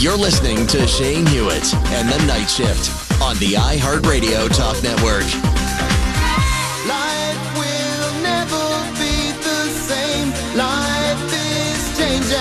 You're listening to Shane Hewitt and the Night Shift on the iHeartRadio Talk Network. Life will never be the same. Life is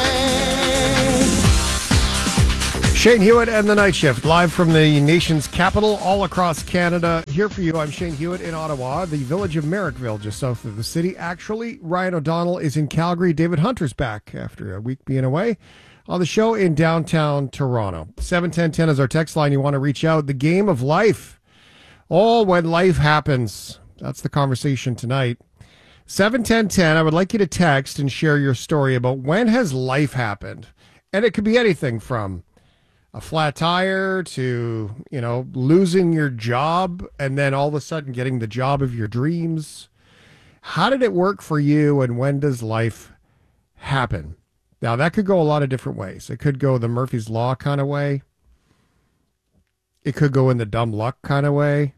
changing. Shane Hewitt and the Night Shift, live from the nation's capital, all across Canada. Here for you, I'm Shane Hewitt in Ottawa, the village of Merrickville, just south of the city. Actually, Ryan O'Donnell is in Calgary. David Hunter's back after a week being away on the show in downtown Toronto. 71010 is our text line. You want to reach out. The game of life. Oh, when life happens. That's the conversation tonight. 71010, I would like you to text and share your story about when has life happened. And it could be anything from a flat tire to, losing your job and then all of a sudden getting the job of your dreams. How did it work for you, and when does life happen? Now, that could go a lot of different ways. It could go the Murphy's Law kind of way. It could go in the dumb luck kind of way.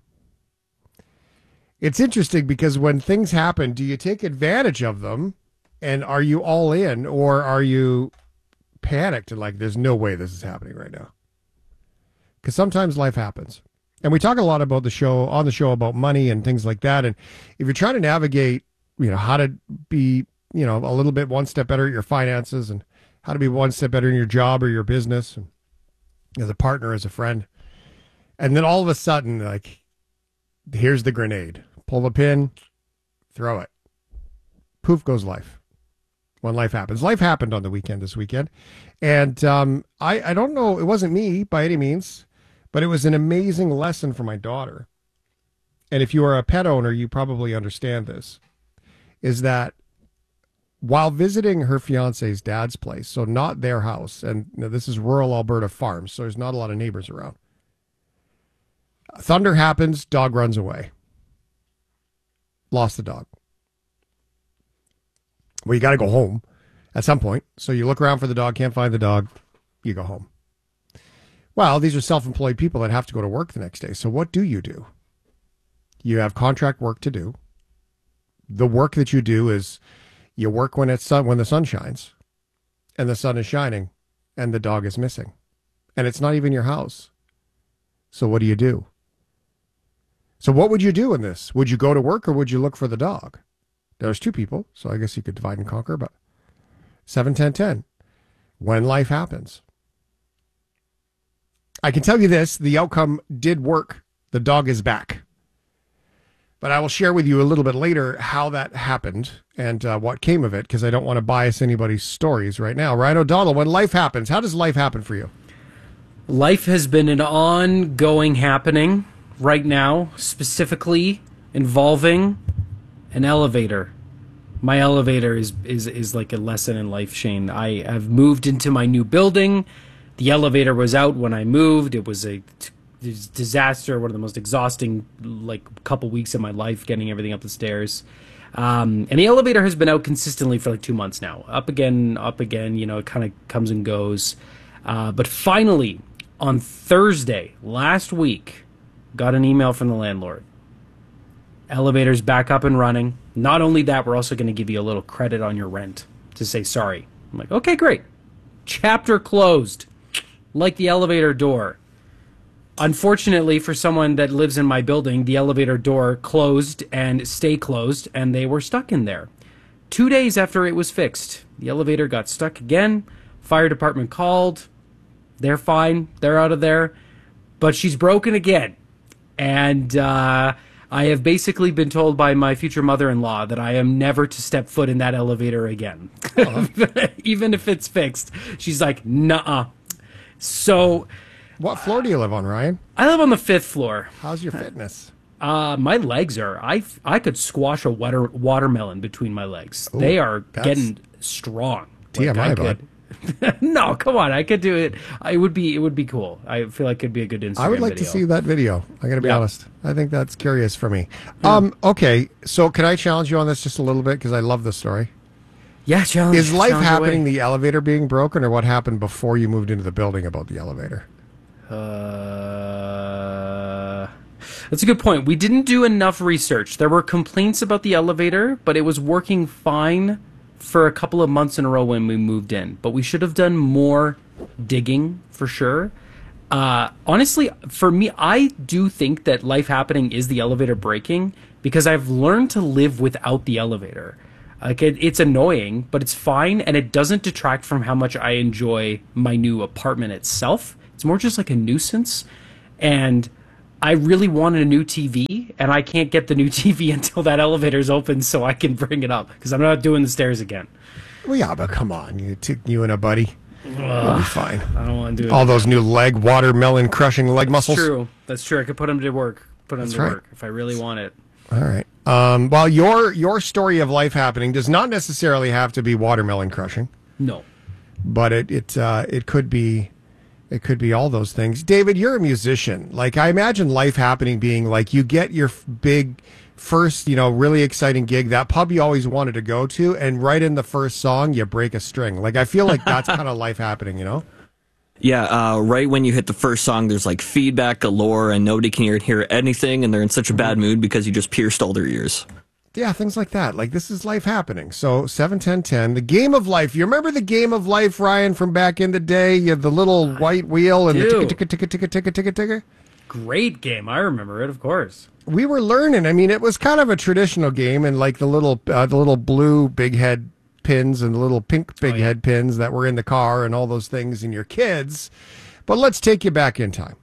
It's interesting because when things happen, do you take advantage of them, and are you all in, or are you panicked and like, there's no way this is happening right now? Because sometimes life happens. And we talk a lot about on the show about money and things like that. And if you're trying to navigate, how to be, a little bit one step better at your finances, and how to be one step better in your job or your business, and as a partner, as a friend. And then all of a sudden, like, here's the grenade. Pull the pin, throw it. Poof goes life. When life happens. Life happened on the weekend this weekend. And I don't know, it wasn't me by any means, but it was an amazing lesson for my daughter. And if you are a pet owner, you probably understand this, is that while visiting her fiance's dad's place, so not their house, and this is rural Alberta farms, so there's not a lot of neighbors around. Thunder happens, dog runs away. Lost the dog. Well, you got to go home at some point. So you look around for the dog, can't find the dog, you go home. Well, these are self-employed people that have to go to work the next day. So what do? You have contract work to do. The work that you do is you work when the sun shines, and the sun is shining, and the dog is missing. And it's not even your house. So what do? So what would you do in this? Would you go to work, or would you look for the dog? There's two people, so I guess you could divide and conquer, but 7-10-10, when life happens. I can tell you this, the outcome did work. The dog is back. But I will share with you a little bit later how that happened and what came of it, because I don't want to bias anybody's stories right now. Ryan O'Donnell, when life happens, how does life happen for you? Life has been an ongoing happening right now, specifically involving an elevator. My elevator is like a lesson in life, Shane. I have moved into my new building. The elevator was out when I moved. It was a disaster, one of the most exhausting couple weeks of my life, getting everything up the stairs. And the elevator has been out consistently for 2 months now. Up again, it kind of comes and goes. But finally, on Thursday last week, got an email from the landlord. Elevator's back up and running. Not only that, we're also going to give you a little credit on your rent to say sorry. I'm like, okay, great. Chapter closed. Like the elevator door. Unfortunately, for someone that lives in my building, the elevator door closed and stay closed, and they were stuck in there. 2 days after it was fixed, the elevator got stuck again. Fire department called. They're fine. They're out of there. But she's broken again. And I have basically been told by my future mother-in-law that I am never to step foot in that elevator again. Even if it's fixed. She's like, nuh-uh. So... What floor do you live on, Ryan? I live on the 5th floor. How's your fitness? My legs are... I could squash a watermelon between my legs. Ooh, they are getting strong. TMI, bud. No, come on. I could do it. It would be cool. I feel like it'd be a good Instagram I would like video. to see that video. I got to be honest. I think that's curious for me. Okay, so can I challenge you on this just a little bit? Because I love this story. Yeah, challenge. Is life challenge happening away. the elevator being broken, or what happened before you moved into the building about the elevator? That's a good point. We didn't do enough research. There were complaints about the elevator, but it was working fine for a couple of months in a row when we moved in. But we should have done more digging for sure. Honestly, for me, I do think that life happening is the elevator breaking because I've learned to live without the elevator. Like it's annoying, but it's fine, and it doesn't detract from how much I enjoy my new apartment itself. It's more just like a nuisance, and I really wanted a new TV, and I can't get the new TV until that elevator's open so I can bring it up because I'm not doing the stairs again. Well, yeah, but come on, you and a buddy. We'll be fine. I don't want to do it. All those new watermelon crushing leg muscles. That's true. I could put them to work. Work if I really want it. All right. Well, your story of life happening does not necessarily have to be watermelon crushing. No. But it could be all those things. David, you're a musician. Like, I imagine life happening being like you get your big first, really exciting gig, that pub you always wanted to go to, and right in the first song you break a string. Like, I feel like that's kind of life happening, Yeah, right when you hit the first song, there's like feedback galore and nobody can hear anything, and they're in such a bad mood because you just pierced all their ears. Yeah, things like that. Like, this is life happening. So 7-10-10, the game of life. You remember the game of life, Ryan, from back in the day? You had the little white wheel and the ticker. Great game. I remember it, of course. We were learning. I mean, it was kind of a traditional game, and like the little blue big head pins and the little pink big head pins that were in the car and all those things in your kids. But let's take you back in time.